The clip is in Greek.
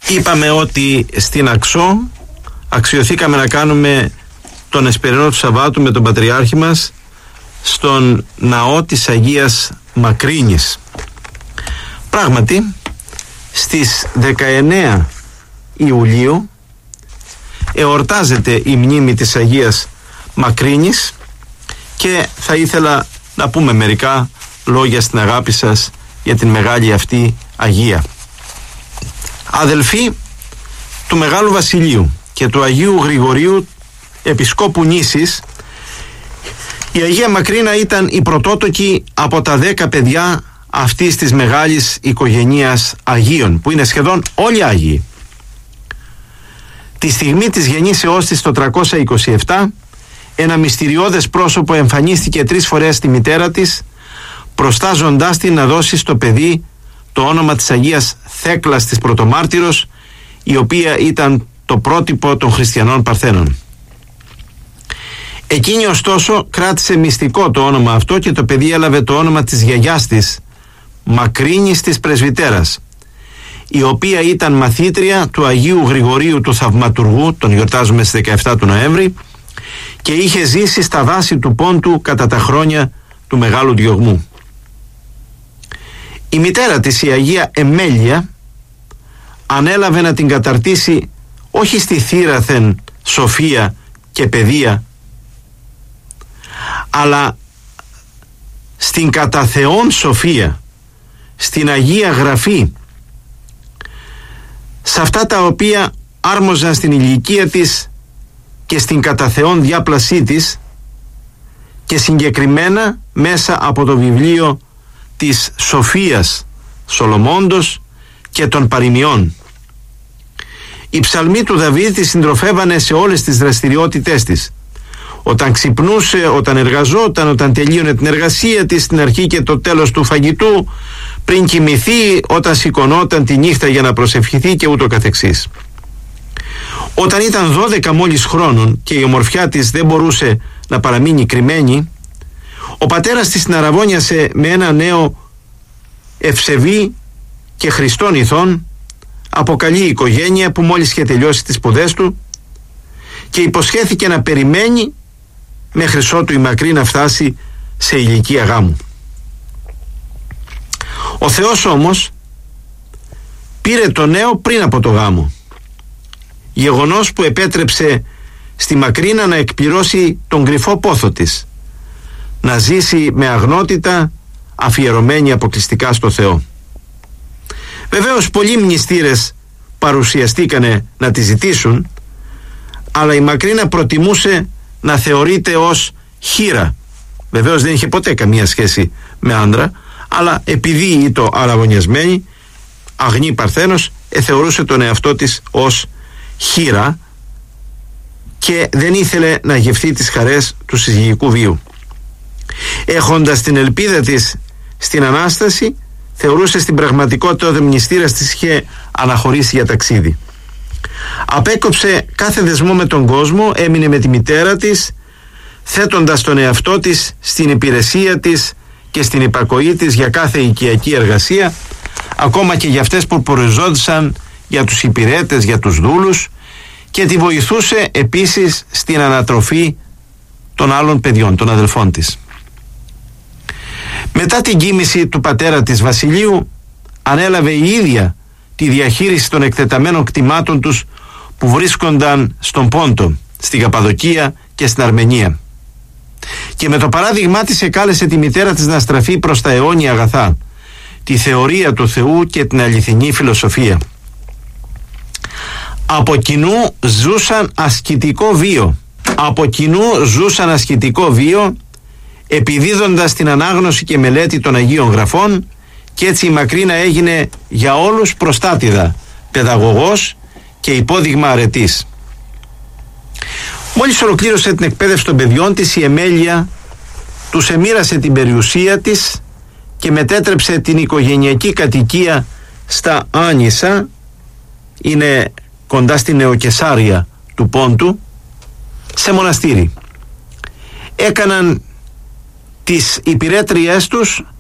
Είπαμε ότι στην Αξό αξιωθήκαμε να κάνουμε τον εσπερινό του Σαββάτου με τον Πατριάρχη μας στον ναό της Αγίας Μακρύνης. Πράγματι, στις 19 Ιουλίου εορτάζεται η μνήμη της Αγίας Μακρύνης και θα ήθελα να πούμε μερικά λόγια στην αγάπη σας για την μεγάλη αυτή Αγία. Αδελφοί του Μεγάλου Βασιλείου και του Αγίου Γρηγορίου Επισκόπου Νήσης, η Αγία Μακρίνα ήταν η πρωτότοκη από τα 10 παιδιά αυτής της μεγάλης οικογενείας Αγίων, που είναι σχεδόν όλοι Άγιοι. Τη στιγμή της γεννήσεώς της το 327, ένα μυστηριώδες πρόσωπο εμφανίστηκε 3 φορές στη μητέρα της, προστάζοντάς την να δώσει στο παιδί το όνομα της Αγίας Θέκλας της Πρωτομάρτυρος, η οποία ήταν το πρότυπο των χριστιανών Παρθένων. Εκείνη ωστόσο κράτησε μυστικό το όνομα αυτό και το παιδί έλαβε το όνομα της γιαγιάς της, Μακρύνης της Πρεσβυτέρας, η οποία ήταν μαθήτρια του Αγίου Γρηγορίου του Θαυματουργού, τον γιορτάζουμε στις 17 του Νοέμβρη, και είχε ζήσει στα δάση του Πόντου κατά τα χρόνια του Μεγάλου Διωγμού. Η μητέρα της, η Αγία Εμέλεια, ανέλαβε να την καταρτήσει όχι στη θύραθεν σοφία και παιδεία, αλλά στην κατά Θεόν σοφία, στην Αγία Γραφή, σε αυτά τα οποία άρμοζαν στην ηλικία της και στην κατά Θεόν διάπλασή της, και συγκεκριμένα μέσα από το βιβλίο της Σοφίας Σολομώντος και των Παροιμιών. Οι ψαλμοί του Δαβίδ τη συντροφεύανε σε όλες τις δραστηριότητές της. Όταν ξυπνούσε, όταν εργαζόταν, όταν τελείωνε την εργασία της, στην αρχή και το τέλος του φαγητού, πριν κοιμηθεί, όταν σηκωνόταν τη νύχτα για να προσευχηθεί και ούτω καθεξής. Όταν ήταν 12 μόλις χρόνων και η ομορφιά της δεν μπορούσε να παραμείνει κρυμμένη, ο πατέρας της την αραβώνιασε με ένα νέο ευσεβή και χριστόν ηθών από καλή οικογένεια που μόλις είχε τελειώσει τις σπουδές του, και υποσχέθηκε να περιμένει μέχρι ότου η Μακρύ να φτάσει σε ηλικία γάμου. Ο Θεός όμως πήρε το νέο πριν από το γάμο, γεγονός που επέτρεψε στη Μακρίνα να εκπληρώσει τον κρυφό πόθο της, να ζήσει με αγνότητα, αφιερωμένη αποκλειστικά στο Θεό. Βεβαίως πολλοί μνηστήρες παρουσιαστήκανε να τη ζητήσουν, αλλά η Μακρίνα προτιμούσε να θεωρείται ως χήρα. Βεβαίως δεν είχε ποτέ καμία σχέση με άντρα, αλλά επειδή ήταν αραβωνιασμένη, αγνή Παρθένος, θεωρούσε τον εαυτό της ως χήρα και δεν ήθελε να γευθεί τις χαρές του συζυγικού βίου. Έχοντας την ελπίδα της στην Ανάσταση, θεωρούσε στην πραγματικότητα ότι ο μνηστήρας της είχε αναχωρήσει για ταξίδι. Απέκοψε κάθε δεσμό με τον κόσμο, έμεινε με τη μητέρα της, θέτοντας τον εαυτό της στην υπηρεσία της και στην υπακοή της για κάθε οικιακή εργασία, ακόμα και για αυτές που προοριζόντουσαν για τους υπηρέτες, για τους δούλους, και τη βοηθούσε επίσης στην ανατροφή των άλλων παιδιών, των αδελφών της. Μετά την κοίμηση του πατέρα της Βασιλείου, ανέλαβε η ίδια τη διαχείριση των εκτεταμένων κτημάτων τους που βρίσκονταν στον Πόντο, στην Καπαδοκία και στην Αρμενία. Και με το παράδειγμά της εκάλεσε τη μητέρα της να στραφεί προς τα αιώνια αγαθά, τη θεωρία του Θεού και την αληθινή φιλοσοφία. Από κοινού ζούσαν ασκητικό βίο, επιδίδοντας την ανάγνωση και μελέτη των Αγίων Γραφών, και έτσι η Μακρίνα έγινε για όλους προστάτηδα, παιδαγωγός και υπόδειγμα αρετής. Μόλις ολοκλήρωσε την εκπαίδευση των παιδιών της, η Εμέλεια τους εμοίρασε την περιουσία της και μετέτρεψε την οικογενειακή κατοικία στα Άνισσα, είναι κοντά στη Νεοκεσάρια του Πόντου, σε μοναστήρι. Έκαναν τις υπηρέτριές τους